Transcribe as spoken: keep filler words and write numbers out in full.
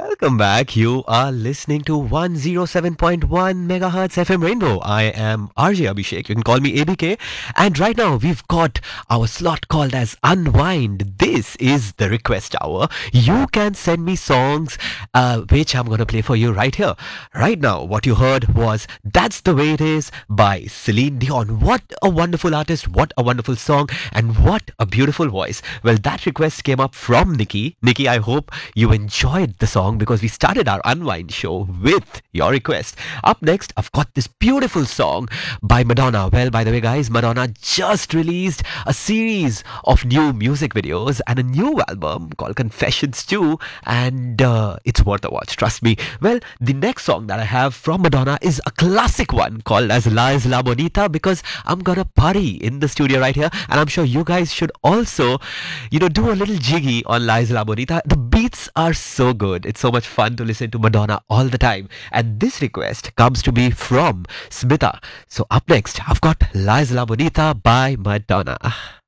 Welcome back. You are listening to one oh seven point one megahertz F M Rainbow. I am R J Abhishek. You can call me A B K. And right now we've got our slot called as Unwind. This is the request hour. You can send me songs uh, which I'm going to play for you right here. Right now, what you heard was That's the Way It Is by Celine Dion. What a wonderful artist. What a wonderful song. And what a beautiful voice. Well, that request came up from Nikki. Nikki, I hope you enjoyed the song because we started our Unwind show with your request. Up next, I've got this beautiful song by Madonna. Well, by the way, guys, Madonna just released a series of new music videos and a new album called Confessions two, and uh, it's worth a watch, trust me. Well, the next song that I have from Madonna is a classic one called as La Isla Bonita because I'm gonna party in the studio right here, and I'm sure you guys should also, you know, do a little jiggy on La Isla Bonita. The beats are so good. It's so much fun to listen to Madonna all the time. And this request comes to me from Smita. So up next, I've got La Isla Bonita by Madonna.